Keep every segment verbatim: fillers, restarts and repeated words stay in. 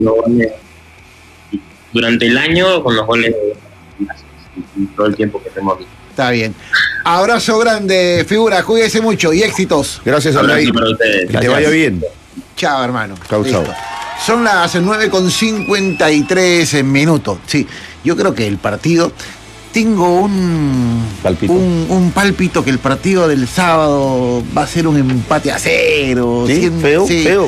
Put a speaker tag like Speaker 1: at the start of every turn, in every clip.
Speaker 1: los goles durante el año con los goles y todo el tiempo que tenemos aquí.
Speaker 2: Está bien. Abrazo grande, figura, cuídese mucho y éxitos.
Speaker 3: Gracias, Aldair. Que te vaya bien.
Speaker 2: Chao, hermano.
Speaker 3: Chau, chau.
Speaker 2: Son las nueve con cincuenta y tres minutos. Sí, yo creo que el partido... Tengo un
Speaker 3: palpito.
Speaker 2: Un, un palpito que el partido del sábado va a ser un empate a cero.
Speaker 3: ¿Sí?
Speaker 2: Siento,
Speaker 3: Feo,
Speaker 2: sí,
Speaker 3: feo.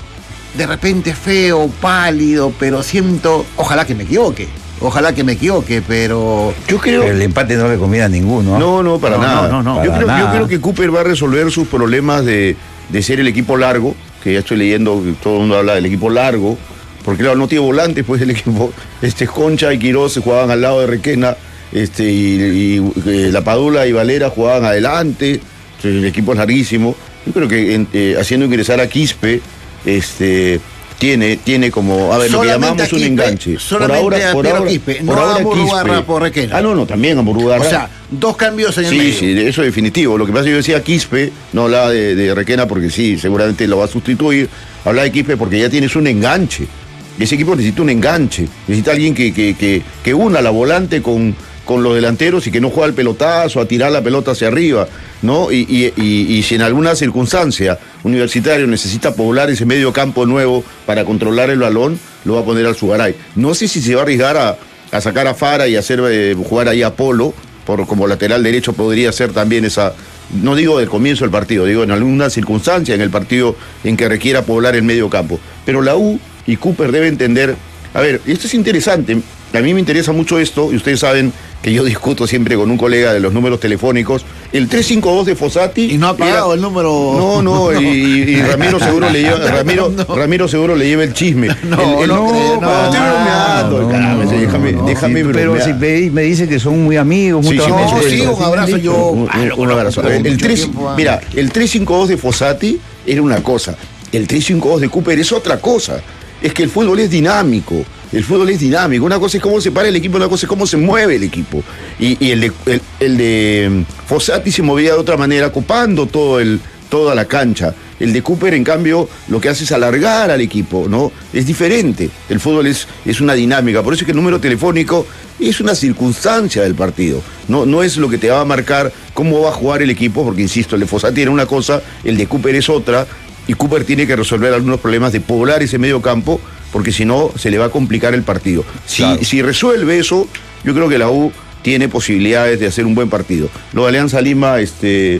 Speaker 2: De repente feo, pálido, pero siento... Ojalá que me equivoque. Ojalá que me equivoque, pero...
Speaker 3: Yo creo...
Speaker 4: Pero el empate no le conviene a ninguno.
Speaker 3: No, no, para
Speaker 2: no,
Speaker 3: nada.
Speaker 2: No, no, no,
Speaker 3: yo,
Speaker 2: para
Speaker 3: creo,
Speaker 2: nada.
Speaker 3: yo creo que Cooper va a resolver sus problemas de, de ser el equipo largo, que ya estoy leyendo que todo el mundo habla del equipo largo, porque claro, no tiene volantes, pues el equipo... Este Concha y Quiroz se jugaban al lado de Requena, este y, y, y La Padula y Valera jugaban adelante, el equipo es larguísimo. Yo creo que en, eh, haciendo ingresar a Quispe, este... Tiene, tiene como, a ver, solamente lo que llamamos Quispe, un enganche.
Speaker 2: Por ahora, por ahora, Quispe,
Speaker 3: por
Speaker 2: no
Speaker 3: ahora
Speaker 2: a Murugarra
Speaker 3: Quispe.
Speaker 2: por Requena.
Speaker 3: Ah, no, no, también a Murugarra.
Speaker 2: O sea, dos cambios en el
Speaker 3: sí,
Speaker 2: medio.
Speaker 3: Sí, sí, eso es definitivo. Lo que pasa es que yo decía Quispe, no hablaba de, de Requena porque sí, seguramente lo va a sustituir. Hablaba de Quispe porque ya tienes un enganche. Ese equipo necesita un enganche. Necesita alguien que, que, que, que una la volante con, con los delanteros y que no juega al pelotazo, a tirar la pelota hacia arriba, ¿no? Y, y, y, y si en alguna circunstancia Universitario necesita poblar ese medio campo nuevo para controlar el balón, lo va a poner al Zugaray. No sé si se va a arriesgar a, a sacar a Fara y hacer eh, jugar ahí a Polo, por, como lateral derecho podría ser también esa, no digo del comienzo del partido, digo en alguna circunstancia en el partido en que requiera poblar el medio campo. Pero la U y Cooper debe entender, a ver, esto es interesante, a mí me interesa mucho esto, y ustedes saben que yo discuto siempre con un colega de los números telefónicos, el tres cinco dos de Fossati...
Speaker 2: Y no ha pagado era... el número...
Speaker 3: No, no, y, y Ramiro seguro le lleva, Ramiro, no. Ramiro seguro le lleva el chisme.
Speaker 2: No,
Speaker 3: el, el,
Speaker 2: no,
Speaker 3: no, no, estoy bromeando,
Speaker 4: no,
Speaker 3: caramba,
Speaker 4: no,
Speaker 3: déjame,
Speaker 4: no,
Speaker 3: déjame
Speaker 4: sí,
Speaker 3: bromear.
Speaker 4: Pero si me, me dice que son muy amigos,
Speaker 3: sí,
Speaker 4: muy
Speaker 3: sí,
Speaker 2: no, sí, un abrazo yo...
Speaker 3: Un, un abrazo. El, el tres, mira, el tres cinco dos de Fossati era una cosa, el tres cinco dos de Cooper es otra cosa. Es que el fútbol es dinámico, el fútbol es dinámico. Una cosa es cómo se para el equipo, una cosa es cómo se mueve el equipo. Y, y el, de, el, el de Fossati se movía de otra manera, copando todo el, toda la cancha. El de Cooper, en cambio, lo que hace es alargar al equipo, ¿no? Es diferente. El fútbol es, es una dinámica. Por eso es que el número telefónico es una circunstancia del partido. No, no es lo que te va a marcar cómo va a jugar el equipo, porque, insisto, el de Fossati era una cosa, el de Cooper es otra. Y Cooper tiene que resolver algunos problemas de poblar ese medio campo, porque si no, se le va a complicar el partido. Si, claro. si resuelve eso, yo creo que la U tiene posibilidades de hacer un buen partido. Lo de Alianza Lima este, eh,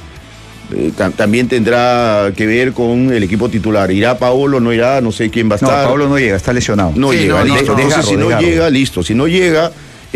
Speaker 3: tam también tendrá que ver con el equipo titular. ¿Irá Paolo? ¿No irá? No sé quién va a estar.
Speaker 4: No, Paolo no llega, está lesionado.
Speaker 3: No
Speaker 4: sí,
Speaker 3: llega,
Speaker 4: no,
Speaker 3: listo.
Speaker 4: No,
Speaker 3: Entonces,
Speaker 4: desgarro,
Speaker 3: si no
Speaker 4: desgarro.
Speaker 3: llega, listo. Si no llega,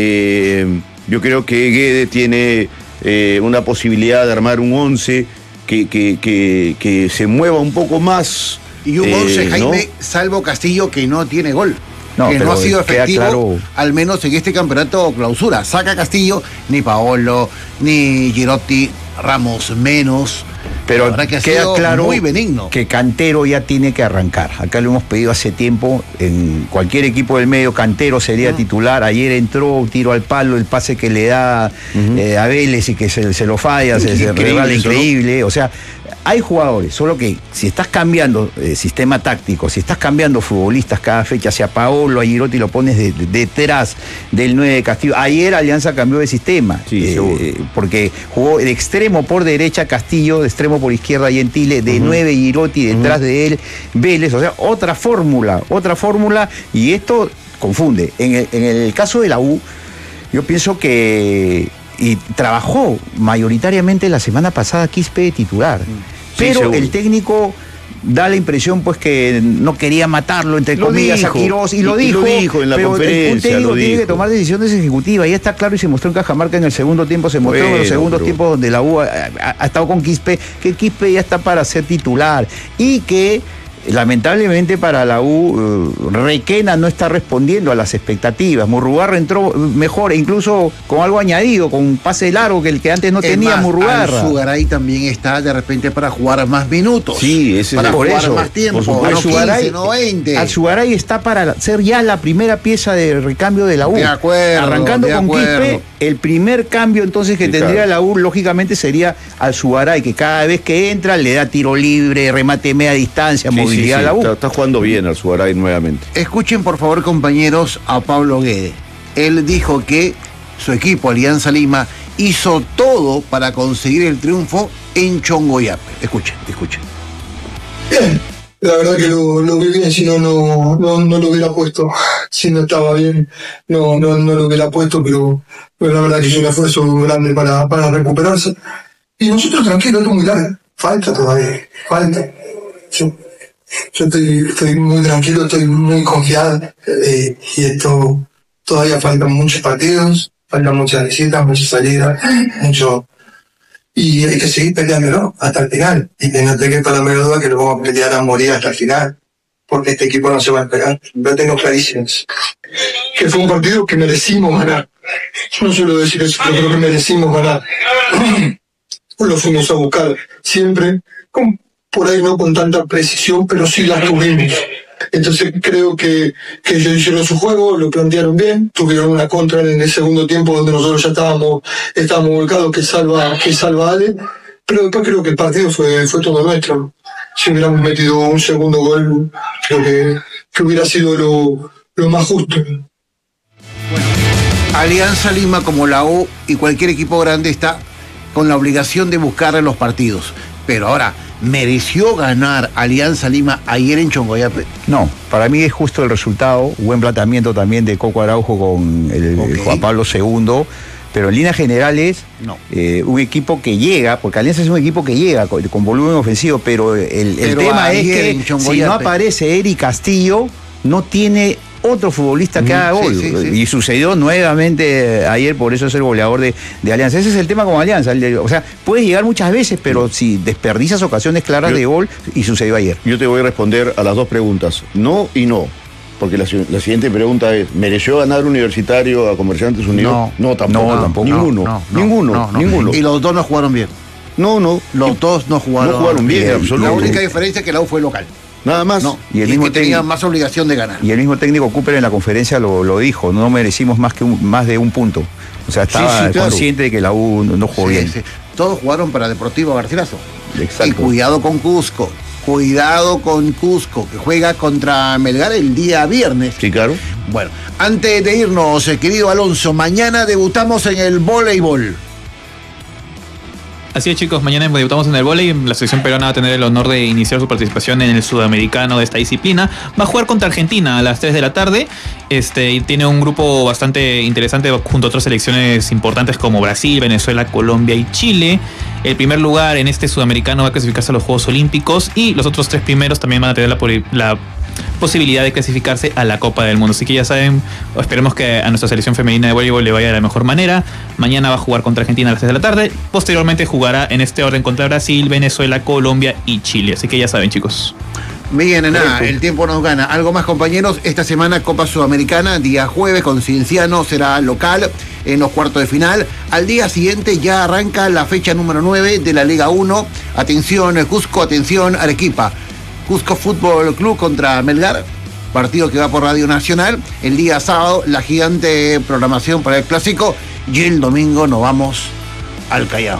Speaker 3: eh, yo creo que Guede tiene eh, una posibilidad de armar un once Que, que, que, que se mueva un poco más.
Speaker 2: Y un once,
Speaker 3: eh,
Speaker 2: Jaime,
Speaker 3: ¿no?
Speaker 2: salvo Castillo, que no tiene gol.
Speaker 4: No,
Speaker 2: que no ha sido efectivo,
Speaker 4: claro.
Speaker 2: al menos en este campeonato clausura. Saca Castillo, ni Paolo, ni Girotti, Ramos menos.
Speaker 4: Pero
Speaker 2: que ha
Speaker 4: queda
Speaker 2: sido
Speaker 4: claro
Speaker 2: muy benigno.
Speaker 4: Que Cantero ya tiene que arrancar. Acá lo hemos pedido hace tiempo. En cualquier equipo del medio, Cantero sería uh-huh. titular. Ayer entró, tiro al palo, el pase que le da uh-huh. eh, a Vélez y que se, se lo falla, se, se regala increíble. ¿No? O sea, hay jugadores, solo que si estás cambiando eh, sistema táctico, si estás cambiando futbolistas cada fecha, si a Paolo, a Girotti lo pones de, de, detrás del nueve de Castillo. Ayer Alianza cambió de sistema.
Speaker 3: Sí,
Speaker 4: eh, porque jugó de extremo por derecha Castillo, de extremo por izquierda Gentile, de nueve uh-huh. Girotti, detrás uh-huh. de él Vélez, o sea, otra fórmula, otra fórmula, y esto confunde. En el, en el caso de la U, yo pienso que y trabajó mayoritariamente la semana pasada Quispe de titular, sí, pero seguro. El técnico da la impresión pues que no quería matarlo, entre
Speaker 3: lo
Speaker 4: comillas,
Speaker 3: dijo,
Speaker 4: a Quirós, y, y lo
Speaker 3: y
Speaker 4: dijo,
Speaker 3: lo dijo en la
Speaker 4: pero
Speaker 3: conferencia,
Speaker 4: un técnico
Speaker 3: lo
Speaker 4: tiene
Speaker 3: dijo.
Speaker 4: que tomar decisiones ejecutivas, y está claro, y se mostró en Cajamarca en el segundo tiempo, se mostró bueno, en los segundos pero... tiempos donde la U ha, ha, ha estado con Quispe, que Quispe ya está para ser titular, y que lamentablemente para la U, uh, Requena no está respondiendo a las expectativas. Murrugarra entró mejor, incluso con algo añadido, con un pase largo que el que antes no es tenía más, Murrugarra.
Speaker 2: Alzugaray también está de repente para jugar más minutos.
Speaker 3: Sí, ese
Speaker 2: para
Speaker 3: es
Speaker 2: jugar
Speaker 4: eso,
Speaker 2: más tiempo,
Speaker 4: por
Speaker 2: no
Speaker 4: Alzugaray,
Speaker 2: quince, no veinte.
Speaker 4: Alzugaray está para ser ya la primera pieza de recambio de la U.
Speaker 2: De acuerdo.
Speaker 4: Arrancando
Speaker 2: de
Speaker 4: con
Speaker 2: acuerdo.
Speaker 4: Quispe, el primer cambio entonces que sí, tendría claro. la U, lógicamente, sería Alzugaray, que cada vez que entra le da tiro libre, remate media distancia, sí, posibilidad
Speaker 3: sí, sí.
Speaker 4: la U.
Speaker 3: Está, está jugando bien Arzugaray nuevamente.
Speaker 2: Escuchen por favor, compañeros, a Pablo Guede. Él dijo que su equipo, Alianza Lima, hizo todo para conseguir el triunfo en Chongoyape. Escuchen, escuchen.
Speaker 5: Bien, la verdad que lo, lo vi bien, si no, no, no, no lo hubiera puesto. Si no estaba bien, no, no, no lo hubiera puesto, pero, pero la verdad que hizo un esfuerzo grande para, para recuperarse. Y nosotros tranquilos, esto es muy largo. Falta todavía, falta. Yo, yo estoy, estoy muy tranquilo, estoy muy confiado. Eh, y esto todavía faltan muchos partidos, faltan muchas visitas, muchas salidas, mucho. Y hay que seguir peleando, ¿no? Hasta el final. Y que no te quepa la menor duda que lo vamos a pelear a morir hasta el final. Porque este equipo no se va a esperar. Lo tengo clarísimo. Que fue un partido que merecimos ganar. No suelo decir eso, pero creo que merecimos ganar. Lo fuimos a buscar siempre, con, por ahí no con tanta precisión, pero sí la tuvimos. Entonces creo que, que ellos hicieron su juego, lo plantearon bien, tuvieron una contra en el segundo tiempo donde nosotros ya estábamos, estábamos volcados que salva, que salva a Ale, pero después creo que el partido fue, fue todo nuestro. Si hubiéramos metido un segundo gol, creo que, que hubiera sido lo, lo más justo.
Speaker 2: Alianza Lima, como la U y cualquier equipo grande, está con la obligación de buscar en los partidos. Pero ahora, ¿mereció ganar Alianza Lima ayer en Chongoyape?
Speaker 4: No, para mí es justo el resultado, buen planteamiento también de Coco Araujo con el, okay. el Juan Pablo segundo, pero en líneas generales, no. eh, un equipo que llega, porque Alianza es un equipo que llega con, con volumen ofensivo, pero el, el
Speaker 2: pero
Speaker 4: tema es que si no aparece Eric Castillo, no tiene otro futbolista que haga gol. Sí, sí, sí. Y sucedió nuevamente ayer, por eso es el goleador de, de Alianza. Ese es el tema con Alianza. O sea, puedes llegar muchas veces, pero si desperdicias ocasiones claras yo, de gol, y sucedió ayer.
Speaker 3: Yo te voy a responder a las dos preguntas. No y no. Porque la, la siguiente pregunta es, ¿mereció ganar Universitario a Comerciantes Unidos?
Speaker 2: No,
Speaker 3: no tampoco.
Speaker 2: No,
Speaker 3: tampoco. Ninguno.
Speaker 2: No, no,
Speaker 3: ninguno.
Speaker 2: No, no.
Speaker 3: Ninguno.
Speaker 2: Y los dos no jugaron bien.
Speaker 3: No, no.
Speaker 2: Los dos no jugaron,
Speaker 3: no jugaron bien. bien
Speaker 2: la única diferencia es que la U fue local.
Speaker 3: Nada más.
Speaker 2: No,
Speaker 4: y el
Speaker 2: y
Speaker 4: mismo
Speaker 2: que tenía más obligación de ganar.
Speaker 4: Y el mismo técnico Cooper en la conferencia lo, lo dijo, no merecimos más que un, más de un punto. O sea, estaba sí, sí, claro. consciente de que la U no, no jugó sí, bien. Sí.
Speaker 2: Todos jugaron para Deportivo Garcilaso.
Speaker 3: Exacto.
Speaker 2: Y cuidado con Cusco. Cuidado con Cusco, que juega contra Melgar el día viernes.
Speaker 3: Sí, claro.
Speaker 2: Bueno, antes de irnos, querido Alonso, mañana debutamos en el voleibol.
Speaker 6: Así es, chicos, mañana debutamos en el vóley. La selección peruana va a tener el honor de iniciar su participación en el sudamericano de esta disciplina. Va a jugar contra Argentina a las tres de la tarde. Este, y tiene un grupo bastante interesante junto a otras selecciones importantes como Brasil, Venezuela, Colombia y Chile. El primer lugar en este sudamericano va a clasificarse a los Juegos Olímpicos y los otros tres primeros también van a tener la, la posibilidad de clasificarse a la Copa del Mundo. Así que ya saben, esperemos que a nuestra selección femenina de voleibol le vaya de la mejor manera. Mañana va a jugar contra Argentina a las seis de la tarde. Posteriormente jugará en este orden contra Brasil, Venezuela, Colombia y Chile. Así que ya saben, chicos.
Speaker 2: Bien, nada, el tiempo nos gana. Algo más, compañeros. Esta semana Copa Sudamericana, día jueves con Cienciano, será local en los cuartos de final. Al día siguiente ya arranca la fecha número nueve de la Liga uno. Atención Cusco, atención Arequipa. Cusco Fútbol Club contra Melgar, partido que va por Radio Nacional. El día sábado, la gigante programación para el Clásico. Y el domingo nos vamos al Callao.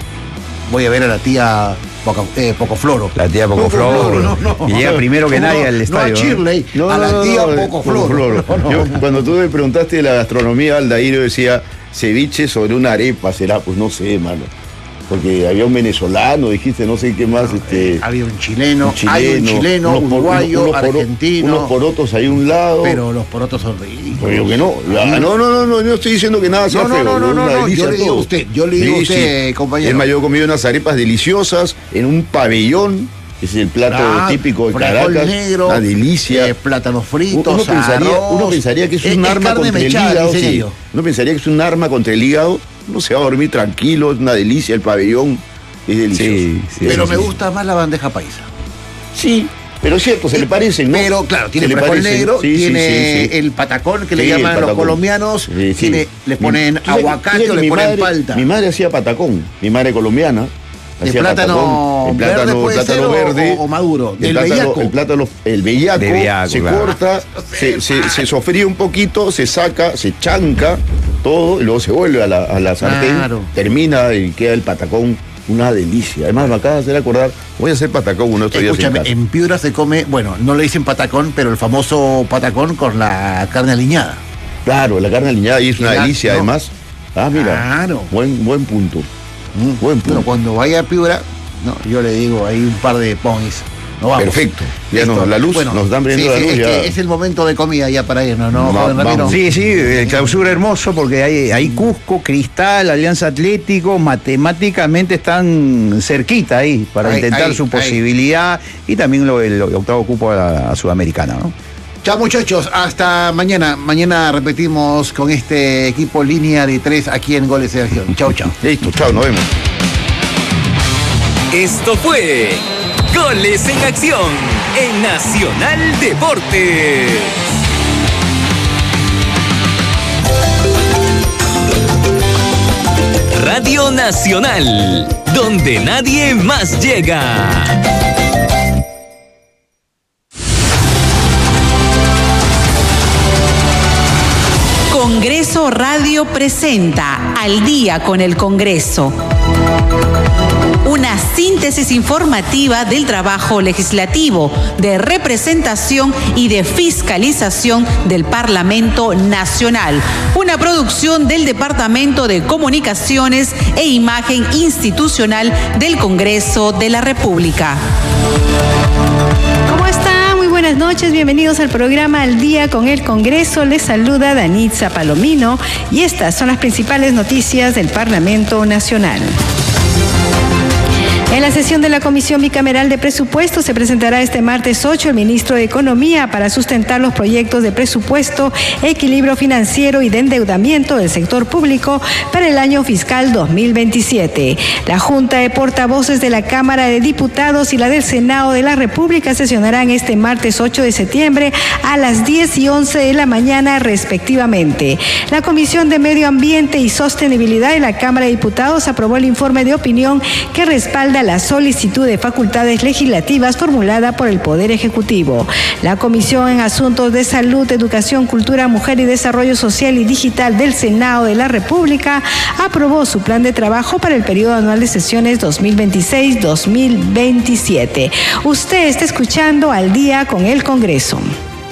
Speaker 2: Voy a ver a la tía Poco, eh, Pocofloro.
Speaker 4: La tía Pocofloro. No, no, no. Y llega primero que no, nadie al estadio.
Speaker 2: No a Shirley,
Speaker 3: no,
Speaker 2: a la
Speaker 3: no,
Speaker 2: tía
Speaker 3: no,
Speaker 2: Pocofloro.
Speaker 3: Poco no, no. Yo, cuando tú me preguntaste de la gastronomía, Aldair, yo decía ceviche sobre una arepa, será, pues no sé, mano. Porque había un venezolano, dijiste, no sé qué más.
Speaker 2: No,
Speaker 3: este,
Speaker 2: eh, había un chileno, un chileno, hay un chileno, unos, uruguayo, unos, unos argentino.
Speaker 3: Unos porotos ahí a un lado.
Speaker 2: Pero los porotos son ricos.
Speaker 3: Pero yo que no. Ya, no, no, no, no, no estoy diciendo que nada sea
Speaker 2: no, no,
Speaker 3: feo.
Speaker 2: No, no, no, no,
Speaker 3: yo
Speaker 2: le digo a usted, yo le digo a usted, sí. compañero.
Speaker 3: Es más, yo he comido unas arepas deliciosas en un pabellón. Es el plato ah, típico de Caracas.
Speaker 2: Negro,
Speaker 3: una delicia.
Speaker 2: Eh, plátanos fritos,
Speaker 3: uno pensaría,
Speaker 2: arroz,
Speaker 3: uno pensaría que es un
Speaker 2: es,
Speaker 3: arma
Speaker 2: es
Speaker 3: contra
Speaker 2: mechada,
Speaker 3: el hígado. Sí. Uno pensaría que es un arma contra el hígado. Uno se va a dormir tranquilo, es una delicia el pabellón. Es delicioso. Sí,
Speaker 2: sí, pero sí, me sí. gusta más la bandeja paisa.
Speaker 3: Sí, pero es cierto, se le parecen, ¿no?
Speaker 2: Pero claro, tiene frijol negro, sí, tiene sí, sí, sí. el patacón que sí, le llaman los colombianos, sí, sí. Tiene, le ponen mi, aguacate o le ponen
Speaker 3: madre,
Speaker 2: palta.
Speaker 3: Mi madre hacía patacón, mi madre colombiana.
Speaker 2: De plátano,
Speaker 3: el plátano verde,
Speaker 2: puede
Speaker 3: plátano
Speaker 2: ser
Speaker 3: verde
Speaker 2: o, o maduro.
Speaker 3: El plátano,
Speaker 2: bellaco.
Speaker 3: el plátano, el bellaco, bellaco se claro. corta, se, se, se sofríe un poquito, se saca, se chanca todo y luego se vuelve a la, a la sartén, claro. termina y queda el patacón Una delicia. Además, me acaba de hacer acordar, voy a hacer patacón uno estos días en
Speaker 2: Escúchame,
Speaker 3: casa.
Speaker 2: en Piura se come, bueno, no le dicen patacón, pero el famoso patacón con la carne aliñada.
Speaker 3: Claro, la carne aliñada y es una
Speaker 2: Claro,
Speaker 3: delicia,
Speaker 2: no.
Speaker 3: además. Ah, mira.
Speaker 2: Claro.
Speaker 3: Buen, buen punto.
Speaker 2: Mm.
Speaker 3: Buen punto.
Speaker 2: Bueno, cuando vaya a Piura, no, yo le digo ahí un par de ponis. Nos vamos.
Speaker 3: Perfecto. Ya
Speaker 2: Listo.
Speaker 3: nos, la luz,
Speaker 2: Bueno,
Speaker 3: nos están prendiendo
Speaker 2: sí,
Speaker 3: la
Speaker 2: sí,
Speaker 3: luz
Speaker 2: es,
Speaker 3: ya.
Speaker 2: que es el momento de comida ya para irnos, ¿no,
Speaker 3: Va-
Speaker 2: joven Ramiro?
Speaker 3: vamos.
Speaker 4: Sí, sí, el clausura hermoso porque hay, hay Cusco, Cristal, Alianza Atlético, matemáticamente están cerquita ahí para
Speaker 2: Ahí,
Speaker 4: intentar
Speaker 2: ahí,
Speaker 4: su
Speaker 2: ahí.
Speaker 4: posibilidad y también lo, el, el octavo cupo a la a Sudamericana, ¿no?
Speaker 2: Chao muchachos, hasta mañana. Mañana repetimos con este equipo línea de tres aquí en Goles de Acción. Chao, chao.
Speaker 3: Listo, chao, nos vemos.
Speaker 7: Esto fue Goles en Acción en Nacional Deportes. Radio Nacional, donde nadie más llega.
Speaker 8: Congreso Radio presenta Al Día con el Congreso. Una síntesis informativa del trabajo legislativo, de representación y de fiscalización del Parlamento Nacional. Una producción del Departamento de Comunicaciones e Imagen Institucional del Congreso de la República.
Speaker 9: ¿Cómo están? Muy buenas noches, bienvenidos al programa Al Día con el Congreso. Les saluda Danitza Palomino y estas son las principales noticias del Parlamento Nacional. En la sesión de la Comisión Bicameral de Presupuesto se presentará este martes ocho el ministro de Economía para sustentar los proyectos de presupuesto, equilibrio financiero y de endeudamiento del sector público para el año fiscal dos mil veintisiete. La Junta de Portavoces de la Cámara de Diputados y la del Senado de la República sesionarán este martes ocho de septiembre a las diez y once de la mañana respectivamente. La Comisión de Medio Ambiente y Sostenibilidad de la Cámara de Diputados aprobó el informe de opinión que respalda la solicitud de facultades legislativas formulada por el Poder Ejecutivo. La Comisión en Asuntos de Salud, Educación, Cultura, Mujer y Desarrollo Social y Digital del Senado de la República aprobó su plan de trabajo para el periodo anual de sesiones dos mil veintiséis a dos mil veintisiete. Usted está escuchando Al Día con el Congreso.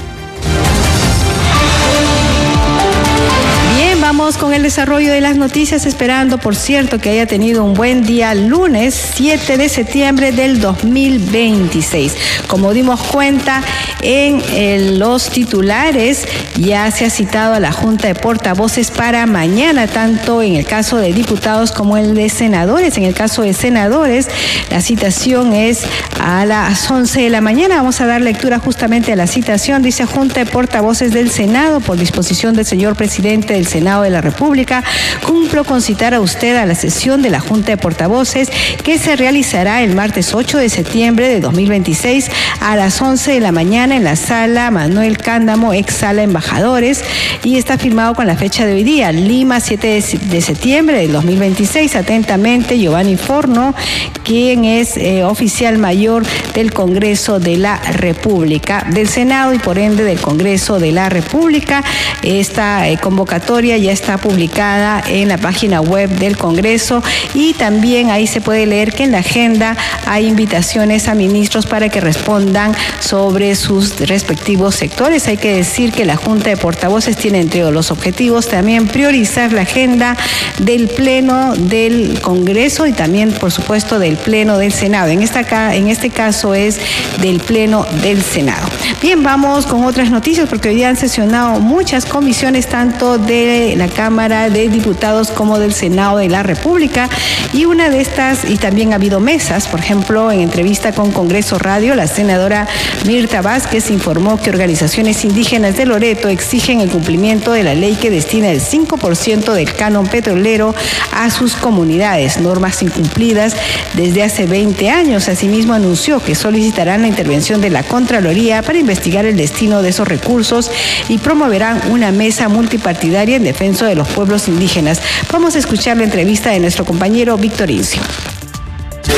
Speaker 9: Vamos con el desarrollo de las noticias, esperando, por cierto, que haya tenido un buen día lunes siete de septiembre del dos mil veintiséis. Como dimos cuenta en eh, los titulares, ya se ha citado a la Junta de Portavoces para mañana, tanto en el caso de diputados como el de senadores. En el caso de senadores, la citación es a las once de la mañana. Vamos a dar lectura justamente a la citación. Dice: Junta de Portavoces del Senado, por disposición del señor presidente del Senado de la República, cumplo con citar a usted a la sesión de la Junta de Portavoces que se realizará el martes ocho de septiembre de dos mil veintiséis a las once de la mañana en la sala Manuel Cándamo, ex sala Embajadores, y está firmado con la fecha de hoy día, Lima, siete de septiembre del dos mil veintiséis. Atentamente, Giovanni Forno, quien es eh, oficial mayor del Congreso de la República, del Senado y por ende del Congreso de la República. Esta eh, convocatoria ya está publicada en la página web del Congreso y también ahí se puede leer que en la agenda hay invitaciones a ministros para que respondan sobre sus respectivos sectores. Hay que decir que la Junta de Portavoces tiene entre los objetivos también priorizar la agenda del Pleno del Congreso y también, por supuesto, del Pleno del Senado. En, esta, en este caso es del Pleno del Senado. Bien, vamos con otras noticias porque hoy día han sesionado muchas comisiones, tanto de la Cámara de Diputados como del Senado de la República, y una de estas, y también ha habido mesas. Por ejemplo, en entrevista con Congreso Radio, la senadora Mirta Vázquez informó que organizaciones indígenas de Loreto exigen el cumplimiento de la ley que destina el cinco por ciento del canon petrolero a sus comunidades, normas incumplidas desde hace veinte años. Asimismo, anunció que solicitarán la intervención de la Contraloría para investigar el destino de esos recursos y promoverán una mesa multipartidaria en defensa de los pueblos indígenas. Vamos a escuchar la entrevista de nuestro compañero Víctor Incio.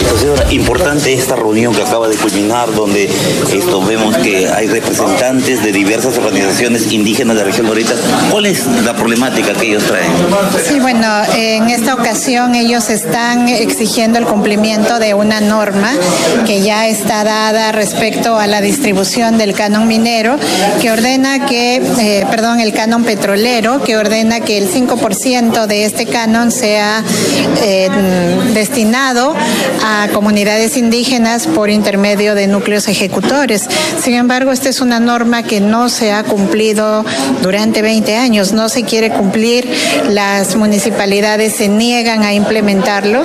Speaker 10: Señora, importante esta reunión que acaba de culminar, donde esto vemos que hay representantes de diversas organizaciones indígenas de la región Norita. ¿Cuál es la problemática que ellos traen?
Speaker 11: Sí, bueno, en esta ocasión ellos están exigiendo el cumplimiento de una norma que ya está dada respecto a la distribución del canon minero, que ordena que, eh, perdón, el canon petrolero, que ordena que el cinco por ciento de este canon sea eh, destinado a comunidades indígenas por intermedio de núcleos ejecutores. Sin embargo, esta es una norma que no se ha cumplido durante veinte años, no se quiere cumplir, las municipalidades se niegan a implementarlo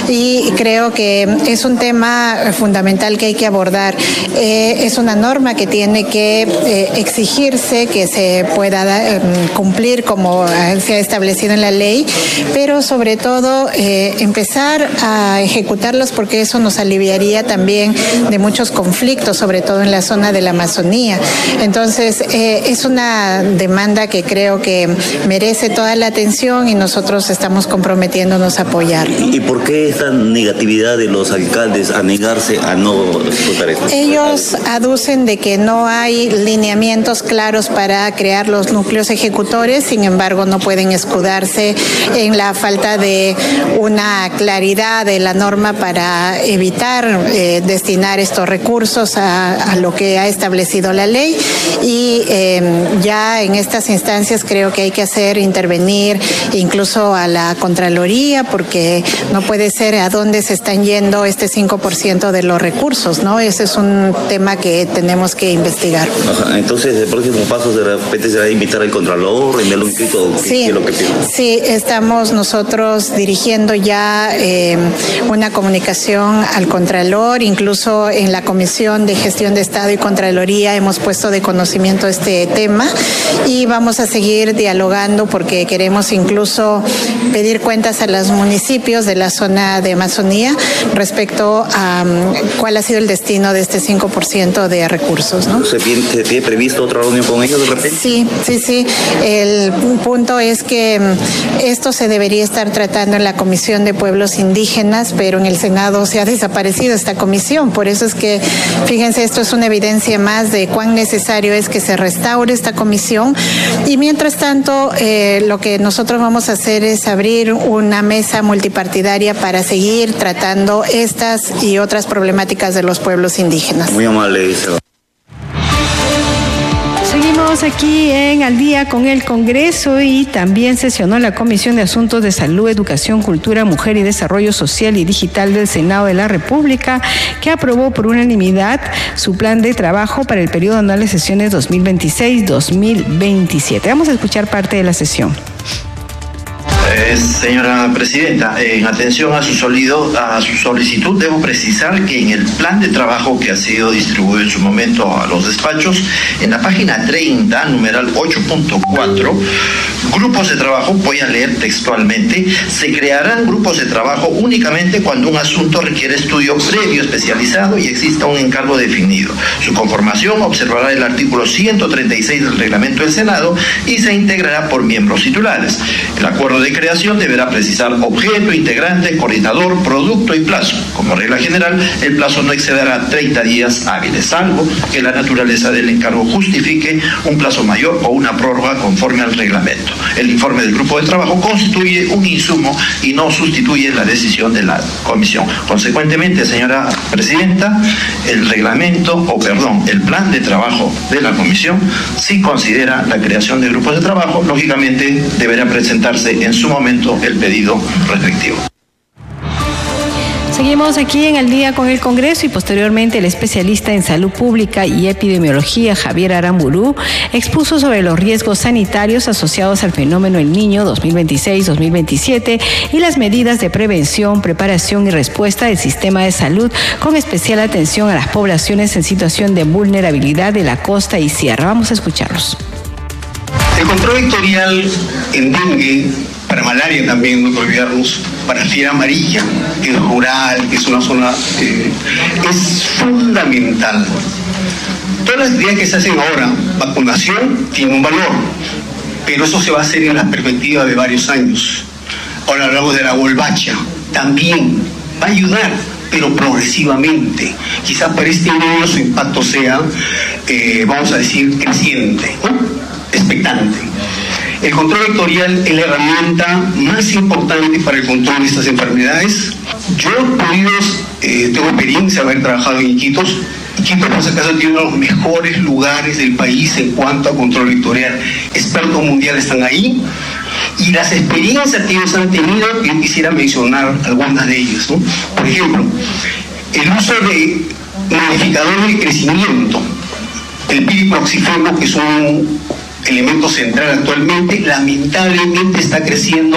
Speaker 11: y creo que es un tema fundamental que hay que abordar. Eh, es una norma que tiene que eh, exigirse que se pueda eh, cumplir como se ha establecido en la ley, pero sobre todo eh, empezar a ejecutarlos, porque eso nos aliviaría también de muchos conflictos, sobre todo en la zona de la Amazonía. Entonces, eh, es una demanda que creo que merece toda la atención y nosotros estamos comprometiéndonos a apoyar.
Speaker 10: ¿Y por qué esta negatividad de los alcaldes a negarse a no ejecutar esto?
Speaker 11: Ellos aducen de que no hay lineamientos claros para crear los núcleos ejecutores, sin embargo no pueden escudarse en la falta de una claridad de la norma para evitar eh, destinar estos recursos a, a lo que ha establecido la ley, y eh, ya en estas instancias creo que hay que hacer intervenir incluso a la Contraloría, porque no puede ser a dónde se están yendo este cinco por ciento de los recursos, ¿no? Ese es un tema que tenemos que investigar.
Speaker 10: Ajá, entonces el próximo paso de repente será invitar al Contralor, enviarle un escrito.
Speaker 11: Sí,
Speaker 10: ¿qué es lo que pide?
Speaker 11: Sí, estamos nosotros dirigiendo ya eh, una comunicación al Contralor, incluso en la Comisión de Gestión de Estado y Contraloría hemos puesto de conocimiento este tema y vamos a seguir dialogando, porque queremos incluso pedir cuentas a los municipios de la zona de Amazonía respecto a um, cuál ha sido el destino de este cinco por ciento de recursos, ¿no?
Speaker 10: ¿Se tiene, ¿Se tiene previsto otra reunión con ellos de repente?
Speaker 11: Sí, sí, sí. El punto es que esto se debería estar tratando en la Comisión de Pueblos Indígenas, pero en el Senado se ha desaparecido esta comisión. Por eso es que, fíjense, esto es una evidencia más de cuán necesario es que se restaure esta comisión. Y mientras tanto, eh, lo que nosotros vamos a hacer es abrir una mesa multipartidaria para seguir tratando estas y otras problemáticas de los pueblos indígenas.
Speaker 10: Muy amable, Isabel.
Speaker 9: Seguimos aquí en Al Día con el Congreso, y también sesionó la Comisión de Asuntos de Salud, Educación, Cultura, Mujer y Desarrollo Social y Digital del Senado de la República, que aprobó por unanimidad su plan de trabajo para el periodo anual de sesiones dos mil veintiséis dos mil veintisiete. Vamos a escuchar parte de la sesión.
Speaker 12: Eh, señora Presidenta, en atención a su, solido, a su solicitud, debo precisar que en el plan de trabajo que ha sido distribuido en su momento a los despachos, en la página treinta, numeral ocho punto cuatro, grupos de trabajo, voy a leer textualmente, se crearán grupos de trabajo únicamente cuando un asunto requiere estudio previo especializado y exista un encargo definido. Su conformación observará el artículo ciento treinta y seis del reglamento del Senado y se integrará por miembros titulares. El acuerdo de creación deberá precisar objeto, integrante, coordinador, producto y plazo. Como regla general, el plazo no excederá treinta días hábiles, salvo que la naturaleza del encargo justifique un plazo mayor o una prórroga conforme al reglamento. El informe del grupo de trabajo constituye un insumo y no sustituye la decisión de la comisión. Consecuentemente, señora Presidenta, el reglamento, o perdón, el plan de trabajo de la comisión sí considera la creación de grupos de trabajo. Lógicamente, deberá presentarse en su momento el pedido respectivo.
Speaker 9: Seguimos aquí en Al Día con el Congreso, y posteriormente el especialista en salud pública y epidemiología Javier Aramburu expuso sobre los riesgos sanitarios asociados al fenómeno El Niño dos mil veintiséis dos mil veintisiete y las medidas de prevención, preparación y respuesta del sistema de salud, con especial atención a las poblaciones en situación de vulnerabilidad de la costa y sierra. Vamos a escucharlos.
Speaker 13: El control vectorial en dengue, para malaria también, no hay que olvidarnos, para fiebre amarilla, que es rural, que es una zona, eh, es fundamental. Todas las actividades que se hacen ahora, vacunación, tiene un valor, pero eso se va a hacer en la perspectiva de varios años. Ahora hablamos de la volvacha, también va a ayudar, pero progresivamente. Quizás para este año su impacto sea, eh, vamos a decir, creciente, ¿no? Expectante. El control vectorial es la herramienta más importante para el control de estas enfermedades. Yo he podido, eh, tengo experiencia de haber trabajado en Iquitos. Iquitos, por si acaso, tiene uno de los mejores lugares del país en cuanto a control vectorial. Expertos mundiales están ahí. Y las experiencias que ellos han tenido, yo quisiera mencionar algunas de ellas, ¿no? Por ejemplo, el uso de modificadores de crecimiento. El piriproxifeno, que es un elemento central actualmente, lamentablemente está creciendo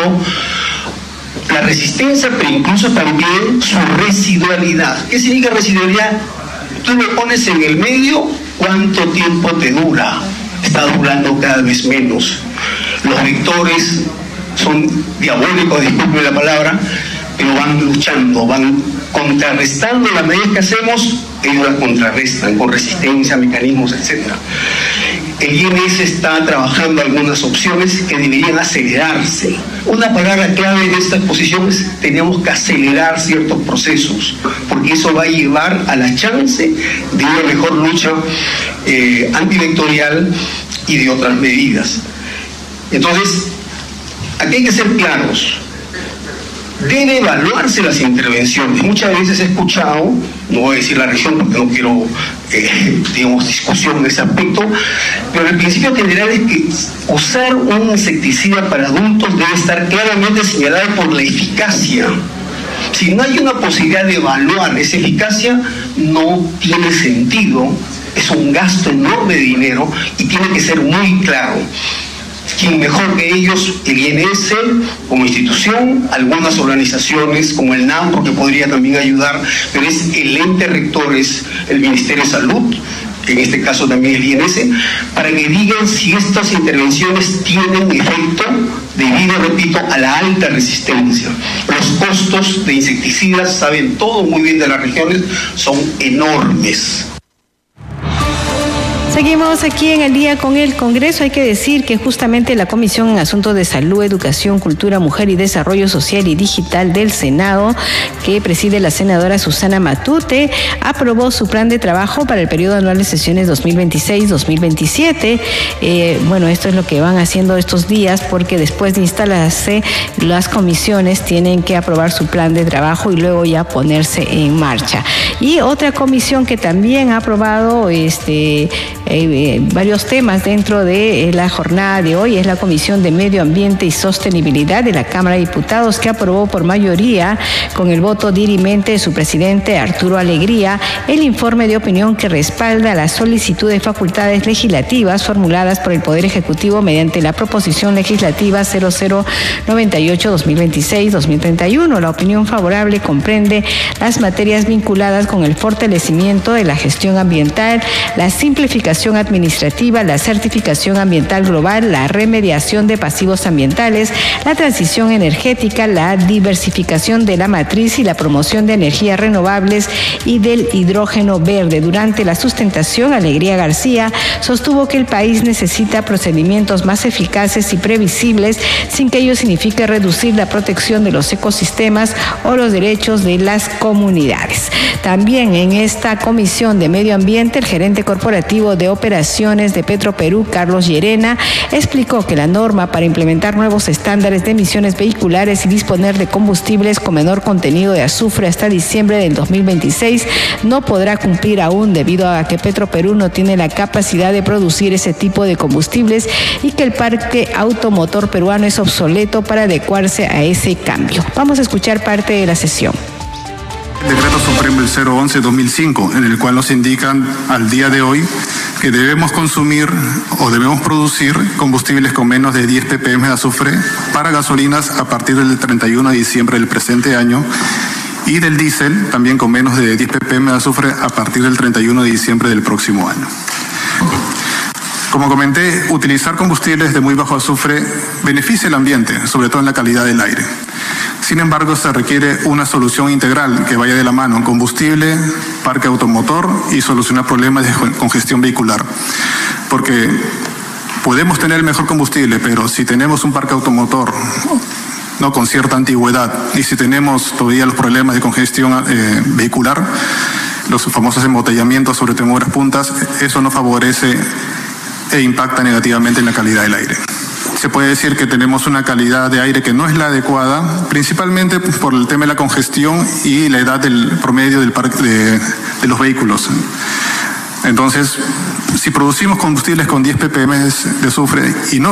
Speaker 13: la resistencia, pero incluso también su residualidad. ¿Qué significa residualidad? Tú lo pones en el medio, ¿cuánto tiempo te dura? Está durando cada vez menos. Los vectores son diabólicos, disculpen la palabra, pero van luchando, van contrarrestando las medidas que hacemos, ellos las contrarrestan con resistencia, mecanismos, etcétera. El I N S está trabajando algunas opciones que deberían acelerarse. Una palabra clave de esta exposición es: tenemos que acelerar ciertos procesos, porque eso va a llevar a la chance de una mejor lucha eh, antivectorial y de otras medidas. Entonces, aquí hay que ser claros. Debe evaluarse las intervenciones. Muchas veces he escuchado, no voy a decir la región porque no quiero, eh, digamos, discusión en ese aspecto, pero el principio general es que usar un insecticida para adultos debe estar claramente señalado por la eficacia. Si no hay una posibilidad de evaluar esa eficacia, no tiene sentido, es un gasto enorme de dinero y tiene que ser muy claro. ¿Quién mejor que ellos? El I N S como institución, algunas organizaciones como el N A M, porque podría también ayudar, pero es el ente rector, es el Ministerio de Salud, en este caso también el I N S, para que digan si estas intervenciones tienen efecto debido, repito, a la alta resistencia. Los costos de insecticidas, saben todo muy bien de las regiones, son enormes.
Speaker 9: Seguimos aquí en el día con el Congreso. Hay que decir que justamente la Comisión en Asuntos de Salud, Educación, Cultura, Mujer y Desarrollo Social y Digital del Senado, que preside la senadora Susana Matute, aprobó su plan de trabajo para el periodo anual de sesiones dos mil veintiséis dos mil veintisiete. Eh, bueno, esto es lo que van haciendo estos días, porque después de instalarse, las comisiones tienen que aprobar su plan de trabajo y luego ya ponerse en marcha. Y otra comisión que también ha aprobado este Eh, varios temas dentro de eh, la jornada de hoy es la Comisión de Medio Ambiente y Sostenibilidad de la Cámara de Diputados, que aprobó por mayoría, con el voto dirimente de su presidente Arturo Alegría, el informe de opinión que respalda la solicitud de facultades legislativas formuladas por el Poder Ejecutivo mediante la proposición legislativa cero cero noventa y ocho dos mil veintiséis dos mil treinta y uno. La opinión favorable comprende las materias vinculadas con el fortalecimiento de la gestión ambiental, la simplificación administrativa, la certificación ambiental global, la remediación de pasivos ambientales, la transición energética, la diversificación de la matriz y la promoción de energías renovables y del hidrógeno verde. Durante la sustentación, Alegría García sostuvo que el país necesita procedimientos más eficaces y previsibles, sin que ello signifique reducir la protección de los ecosistemas o los derechos de las comunidades. También en esta Comisión de Medio Ambiente, el gerente corporativo de operaciones de Petroperú, Carlos Llerena, explicó que la norma para implementar nuevos estándares de emisiones vehiculares y disponer de combustibles con menor contenido de azufre hasta diciembre del dos mil veintiséis no podrá cumplir aún, debido a que Petroperú no tiene la capacidad de producir ese tipo de combustibles y que el parque automotor peruano es obsoleto para adecuarse a ese cambio. Vamos a escuchar parte de la sesión.
Speaker 14: El Decreto Supremo el cero once dos mil cinco, en el cual nos indican al día de hoy que debemos consumir o debemos producir combustibles con menos de diez ppm de azufre para gasolinas a partir del treinta y uno de diciembre del presente año, y del diésel también con menos de diez ppm de azufre a partir del treinta y uno de diciembre del próximo año. Como comenté, utilizar combustibles de muy bajo azufre beneficia el ambiente, sobre todo en la calidad del aire. Sin embargo, se requiere una solución integral que vaya de la mano: combustible, parque automotor y solucionar problemas de congestión vehicular. Porque podemos tener el mejor combustible, pero si tenemos un parque automotor ¿no? Con cierta antigüedad. Y si tenemos todavía los problemas de congestión eh, vehicular, los famosos embotellamientos sobre todo en horas puntas, eso no favorece e impacta negativamente en la calidad del aire. Se puede decir que tenemos una calidad de aire que no es la adecuada, principalmente por el tema de la congestión y la edad del promedio del parque de, de los vehículos. Entonces, si producimos combustibles con diez ppm de azufre y no